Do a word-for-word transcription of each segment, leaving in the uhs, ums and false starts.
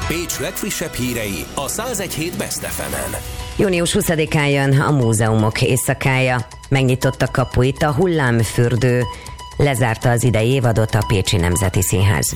Pécs legfrissebb hírei a száz egy hét Best ef emen. június huszadikán jön a múzeumok éjszakája. Megnyitotta kapuit a hullámfürdő, lezárta az idei évadot a Pécsi Nemzeti Színház.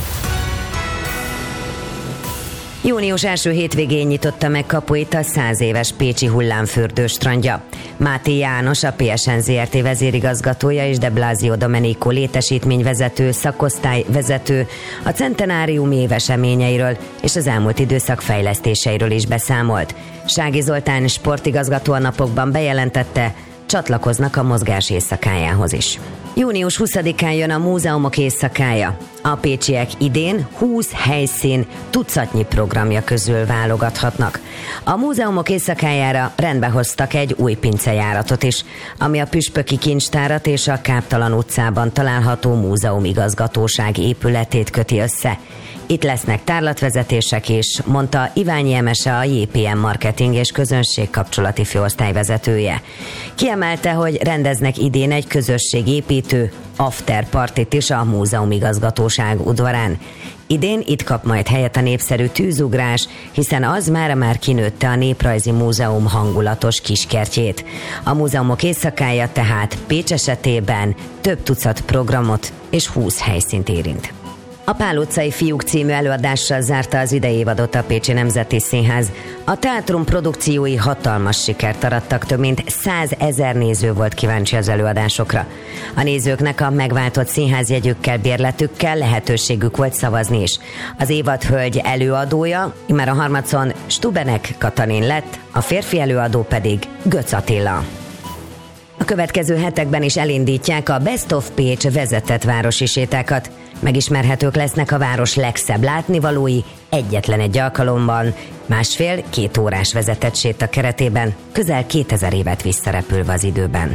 Június első hétvégén nyitotta meg kapuit a száz éves pécsi hullámfürdő strandja. Máté János, a pé es en zé er té vezérigazgatója és De Blasio Domenico létesítményvezető, szakosztályvezető a centenárium éveseményeiről és az elmúlt időszak fejlesztéseiről is beszámolt. Sági Zoltán sportigazgató a napokban bejelentette, csatlakoznak a mozgás éjszakájához is. június huszadikán jön a múzeumok éjszakája. A pécsiek idén húsz helyszín tucatnyi programja közül válogathatnak. A múzeumok éjszakájára rendbe hoztak egy új pincejáratot is, ami a Püspöki Kincstárat és a Káptalan utcában található múzeumigazgatóság épületét köti össze. Itt lesznek tárlatvezetések is, mondta Iványi Emese, a jé pé em marketing és közönségkapcsolati főosztályvezetője. Kiemelte, hogy rendeznek idén egy közösségépítő after partit is a múzeumigazgatóság udvarán. Idén itt kap majd helyet a népszerű tűzugrás, hiszen az mára már kinőtte a Néprajzi Múzeum hangulatos kiskertjét. A múzeumok éjszakája tehát Pécs esetében több tucat programot és húsz helyszínt érint. A Pál utcai fiúk című előadással zárta az idei évadot a Pécsi Nemzeti Színház. A teátrum produkciói hatalmas sikert arattak, több mint százezer néző volt kíváncsi az előadásokra. A nézőknek a megváltott színházjegyükkel, bérletükkel lehetőségük volt szavazni is. Az évad hölgy előadója immár a harmadszor Stubenek Katalin lett, a férfi előadó pedig Götz Attila. A következő hetekben is elindítják a Best of Pécs vezetett városi sétákat. Megismerhetők lesznek a város legszebb látnivalói egyetlen egy alkalommal, másfél-két órás vezetett séta keretében, közel kétezer évet visszarepülve az időben.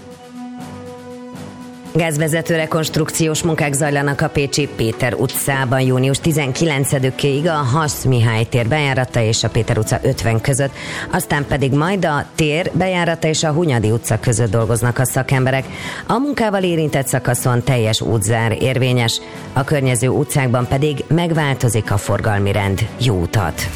Gázvezető rekonstrukciós munkák zajlanak a pécsi Péter utcában június tizenkilencedikéig a Hasz Mihály tér bejárata és a Péter utca ötven között, aztán pedig majd a tér bejárata és a Hunyadi utca között dolgoznak a szakemberek. A munkával érintett szakaszon teljes útzár érvényes, a környező utcákban pedig megváltozik a forgalmi rend. Jó utat!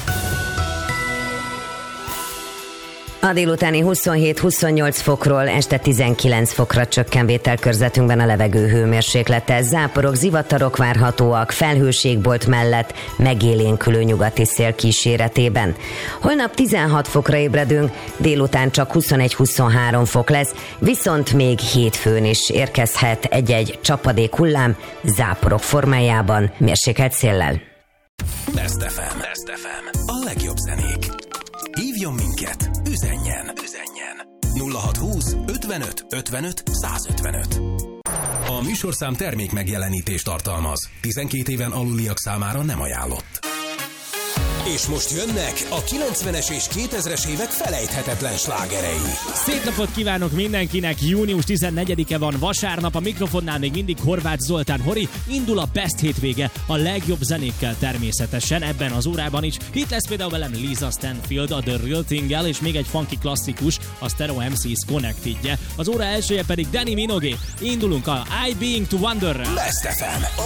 A délutáni huszonhét-huszonnyolc fokról este tizenkilenc fokra csökken vételkörzetünkben a levegő hőmérséklete. Záporok, zivatarok várhatóak, felhőségbolt mellett megélénkülő nyugati szél kíséretében. Holnap tizenhat fokra ébredünk, délután csak huszonegy-huszonhárom fok lesz, viszont még hétfőn is érkezhet egy-egy csapadék hullám záporok formájában, mérsékelt széllel. Best ef em. Best ef em. A legjobb zenék. Hívjon minket, üzenjen, üzenjen. nulla hatszázhúsz ötvenöt ötvenöt százötvenöt. A műsorszám termék megjelenítést tartalmaz. tizenkét éven aluliak számára nem ajánlott. És most jönnek a kilencvenes és kétezres évek felejthetetlen slágerei. Szép napot kívánok mindenkinek! június tizennegyedike van, vasárnap, a mikrofonnál még mindig Horváth Zoltán Hori. Indul a Best hétvége, a legjobb zenékkel természetesen, ebben az órában is. Itt lesz például velem Lisa Stanfield, a The Real Thing-el, és még egy funky klasszikus, a Stereo em cés Connected-je. Az óra elsője pedig Danny Minogue. Indulunk a I Being to Wonder-rel. Best ef em.